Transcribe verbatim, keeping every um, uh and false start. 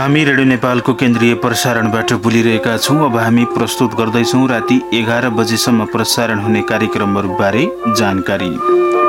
हामी रेडियो नेपालको केन्द्रीय प्रसारणबाट बोलिरहेका छौँ। अब हामी प्रस्तुत गर्दैछौँ राति एघार बजेसम्म प्रसारण हुने कार्यक्रमहरूबारे जानकारी।